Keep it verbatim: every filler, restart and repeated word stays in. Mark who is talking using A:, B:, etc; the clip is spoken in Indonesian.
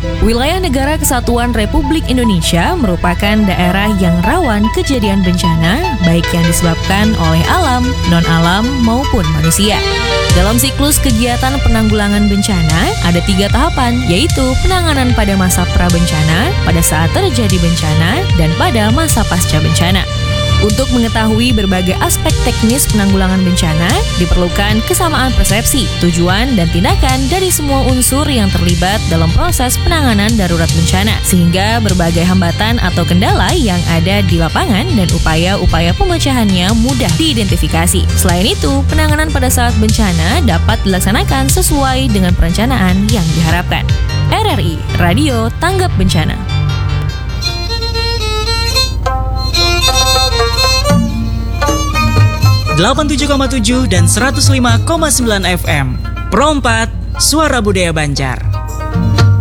A: Wilayah Negara Kesatuan Republik Indonesia merupakan daerah yang rawan kejadian bencana, baik yang disebabkan oleh alam, non-alam, maupun manusia. Dalam siklus kegiatan penanggulangan bencana, ada tiga tahapan, yaitu penanganan pada masa prabencana, pada saat terjadi bencana, dan pada masa pasca bencana. Untuk mengetahui berbagai aspek teknis penanggulangan bencana, diperlukan kesamaan persepsi, tujuan, dan tindakan dari semua unsur yang terlibat dalam proses penanganan darurat bencana, sehingga berbagai hambatan atau kendala yang ada di lapangan dan upaya-upaya pemecahannya mudah diidentifikasi. Selain itu, penanganan pada saat bencana dapat dilaksanakan sesuai dengan perencanaan yang diharapkan. R R I, Radio Tanggap Bencana.
B: delapan puluh tujuh koma tujuh dan seratus lima koma sembilan F M. Pro empat, Suara Budaya Banjar.